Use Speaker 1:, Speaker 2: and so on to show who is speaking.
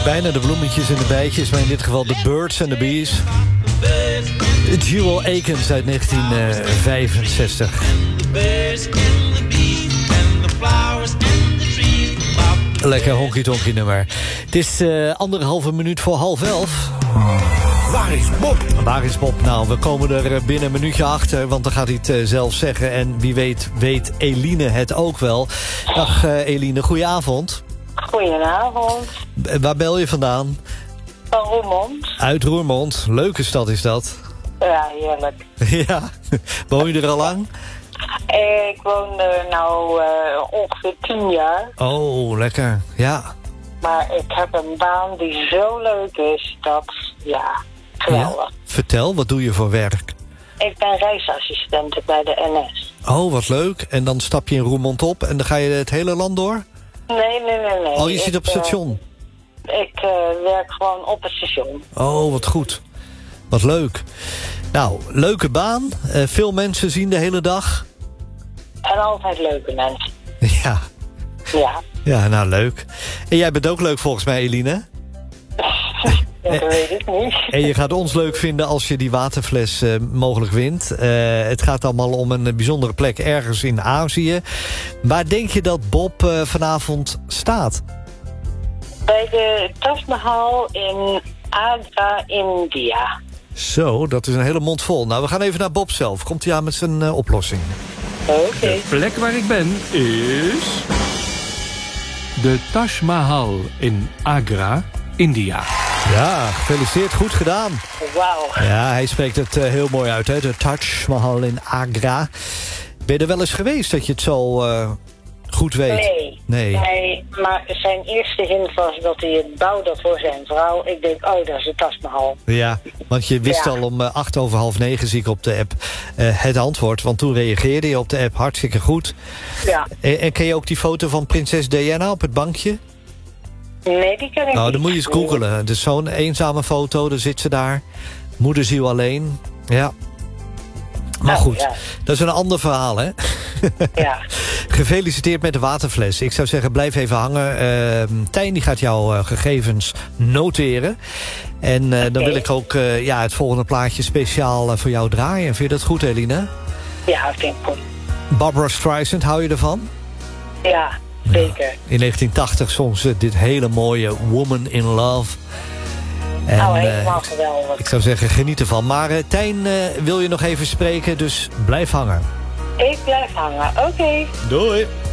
Speaker 1: bijna de bloemetjes en de bijtjes, maar in dit geval de Birds and the Bees. Jewel Akins uit 1965. Lekker honky-tonky nummer. Het is 1,5 minuut voor 10:30.
Speaker 2: Waar is Bob?
Speaker 1: Waar is Bob? Nou, we komen er binnen een minuutje achter, want dan gaat hij het zelf zeggen. En wie weet Eline het ook wel. Dag Eline, goedenavond.
Speaker 3: Goedenavond.
Speaker 1: Waar bel je vandaan?
Speaker 3: Van Roermond.
Speaker 1: Uit Roermond. Leuke stad is dat.
Speaker 3: Ja, heerlijk.
Speaker 1: Ja. Woon je er al lang?
Speaker 3: Ik woon er ongeveer 10 jaar.
Speaker 1: Oh, lekker. Ja.
Speaker 3: Maar ik heb een baan die zo leuk is dat, geweldig.
Speaker 1: Ja. Vertel, wat doe je voor werk?
Speaker 3: Ik ben reisassistent bij de NS.
Speaker 1: Oh, wat leuk. En dan stap je in Roermond op en dan ga je het hele land door?
Speaker 3: Nee.
Speaker 1: Oh, je zit op het station?
Speaker 3: Ik werk gewoon op het station.
Speaker 1: Oh, wat goed. Wat leuk. Nou, leuke baan. Veel mensen zien de hele dag.
Speaker 3: En altijd leuke mensen.
Speaker 1: Ja.
Speaker 3: Ja.
Speaker 1: Ja, nou leuk. En jij bent ook leuk volgens mij, Eline?
Speaker 3: Dat weet ik niet.
Speaker 1: En je gaat ons leuk vinden als je die waterfles mogelijk wint. Het gaat allemaal om een bijzondere plek ergens in Azië. Waar denk je dat Bob vanavond staat?
Speaker 3: Bij de Taj Mahal in Agra, India.
Speaker 1: Zo, dat is een hele mond vol. Nou, we gaan even naar Bob zelf. Komt hij aan met zijn oplossing?
Speaker 3: Oké.
Speaker 2: De plek waar ik ben is... de Taj Mahal in Agra, India.
Speaker 1: Ja, gefeliciteerd. Goed gedaan.
Speaker 3: Wauw.
Speaker 1: Ja, hij spreekt het heel mooi uit, hè? De Taj Mahal in Agra. Ben je er wel eens geweest dat je het zo goed weet?
Speaker 3: Nee, maar zijn eerste hint was dat hij het bouwde voor zijn vrouw. Ik denk, dat is de Taj Mahal.
Speaker 1: Ja, want je wist al om 9:08 zie ik op de app het antwoord. Want toen reageerde je op de app hartstikke goed.
Speaker 3: Ja.
Speaker 1: En ken je ook die foto van prinses Diana op het bankje?
Speaker 3: Nee, die ken ik niet.
Speaker 1: Nou, dan moet je eens googelen. Het is zo'n eenzame foto, dan zit ze daar. Moederziel alleen. Ja. Maar goed, dat is een ander verhaal, hè?
Speaker 3: Ja.
Speaker 1: Gefeliciteerd met de waterfles. Ik zou zeggen, blijf even hangen. Tijn die gaat jouw gegevens noteren. En dan wil ik ook het volgende plaatje speciaal voor jou draaien. Vind je dat goed, Eline?
Speaker 3: Ja, vind ik goed.
Speaker 1: Barbra Streisand, hou je ervan?
Speaker 3: Ja, zeker.
Speaker 1: In 1980 zong ze dit hele mooie Woman in Love. En,
Speaker 3: helemaal geweldig.
Speaker 1: Ik zou zeggen, geniet ervan. Maar Tijn wil je nog even spreken, dus blijf hangen.
Speaker 3: Ik blijf hangen, oké.
Speaker 1: Doei.